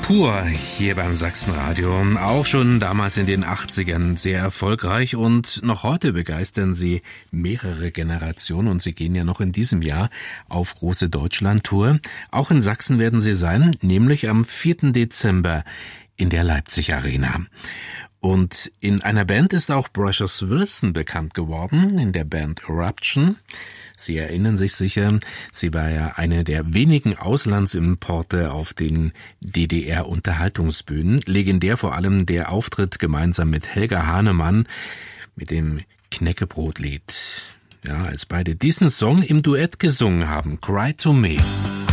Pur hier beim Sachsenradio. Auch schon damals in den 80ern sehr erfolgreich und noch heute begeistern sie mehrere Generationen und sie gehen ja noch in diesem Jahr auf große Deutschland-Tour. Auch in Sachsen werden sie sein, nämlich am 4. Dezember in der Leipzig Arena. Und in einer Band ist auch Brushers Wilson bekannt geworden, in der Band Eruption. Sie erinnern sich sicher, sie war ja eine der wenigen Auslandsimporte auf den DDR-Unterhaltungsbühnen. Legendär vor allem der Auftritt gemeinsam mit Helga Hahnemann mit dem Knäckebrotlied. Ja, als beide diesen Song im Duett gesungen haben, Cry to Me.